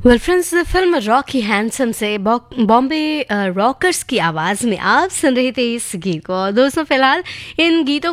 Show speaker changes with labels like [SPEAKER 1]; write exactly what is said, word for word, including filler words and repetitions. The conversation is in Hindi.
[SPEAKER 1] Well friends, film Rocky handsome से बॉम्बे रॉकर्स की आवाज़ में आप सुन रहे थे इस गीत को। दोस्तों, फिलहाल इन गीतों